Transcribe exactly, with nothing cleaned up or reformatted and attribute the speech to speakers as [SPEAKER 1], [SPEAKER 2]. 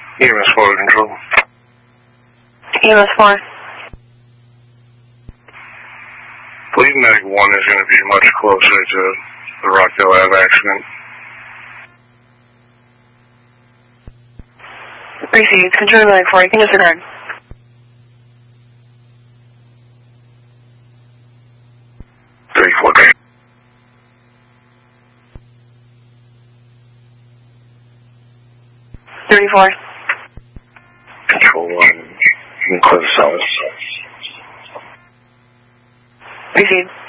[SPEAKER 1] E M S four to control.
[SPEAKER 2] E M S four.
[SPEAKER 1] Believe Medic one is going to be much closer to the Rockdale Ave accident.
[SPEAKER 2] Received. Control Medic four. Can you disregard?
[SPEAKER 1] thirty-four.
[SPEAKER 2] thirty-four.
[SPEAKER 1] Control one. You can close the cells.
[SPEAKER 2] Received.